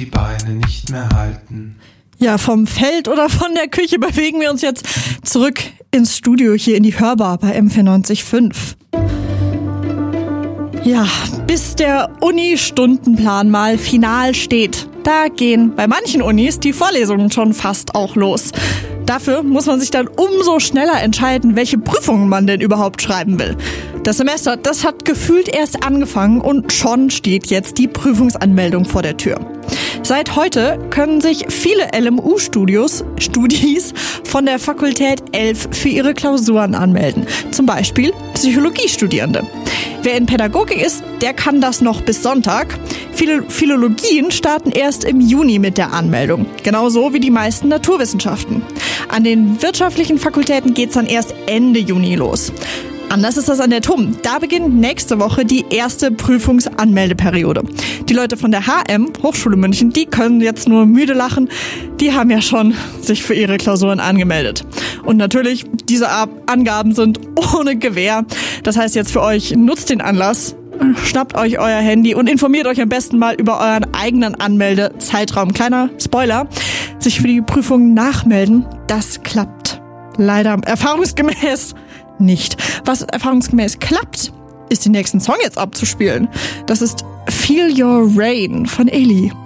die Beine nicht mehr halten. Ja, vom Feld oder von der Küche bewegen wir uns jetzt zurück ins Studio hier in die Hörbar bei M94.5. Ja, bis der Uni-Stundenplan mal final steht. Da gehen bei manchen Unis die Vorlesungen schon fast auch los. Dafür muss man sich dann umso schneller entscheiden, welche Prüfungen man denn überhaupt schreiben will. Das Semester, das hat gefühlt erst angefangen und schon steht jetzt die Prüfungsanmeldung vor der Tür. Seit heute können sich viele LMU-Studis von der Fakultät 11 für ihre Klausuren anmelden. Zum Beispiel Psychologiestudierende. Wer in Pädagogik ist, der kann das noch bis Sonntag. Viele Philologien starten erst im Juni mit der Anmeldung. Genauso wie die meisten Naturwissenschaften. An den wirtschaftlichen Fakultäten geht's dann erst Ende Juni los. Anders ist das an der TUM. Da beginnt nächste Woche die erste Prüfungsanmeldeperiode. Die Leute von der HM, Hochschule München, die können jetzt nur müde lachen. Die haben ja schon sich für ihre Klausuren angemeldet. Und natürlich, diese Angaben sind ohne Gewähr. Das heißt jetzt für euch, nutzt den Anlass, schnappt euch euer Handy und informiert euch am besten mal über euren eigenen Anmeldezeitraum. Kleiner Spoiler, sich für die Prüfung nachmelden, das klappt leider erfahrungsgemäß nicht. Was erfahrungsgemäß klappt, ist den nächsten Song jetzt abzuspielen. Das ist Feel Your Rain von Eli.